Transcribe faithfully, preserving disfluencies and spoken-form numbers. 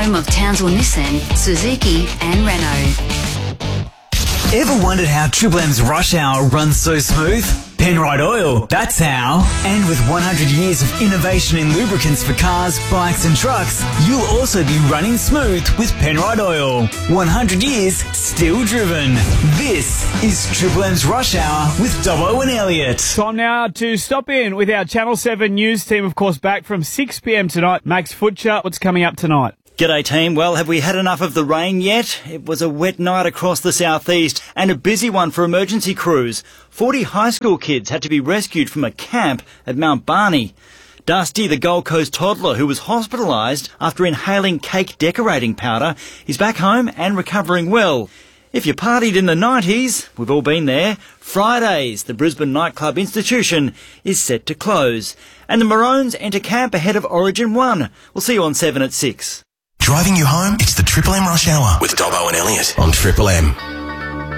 home of Townsville Nissan, Suzuki and Renault. Ever wondered how Triple M's rush hour runs so smooth? Penrite Oil, that's how. And with one hundred years of innovation in lubricants for cars, bikes and trucks, you'll also be running smooth with Penrite Oil. one hundred years, still driven. This is Triple M's Rush Hour with Dobbo and Elliot. Time now to stop in with our Channel seven news team, of course, back from six p.m. tonight. Max Futcher, what's coming up tonight? G'day team. Well, have we had enough of the rain yet? It was a wet night across the southeast and a busy one for emergency crews. forty high school kids had to be rescued from a camp at Mount Barney. Dusty, the Gold Coast toddler who was hospitalised after inhaling cake decorating powder, is back home and recovering well. If you partied in the nineties, we've all been there, Fridays, the Brisbane nightclub institution, is set to close. And the Maroons enter camp ahead of Origin one. We'll see you on seven at six. Driving you home? It's the Triple M Rush Hour with Dobbo and Elliot on Triple M.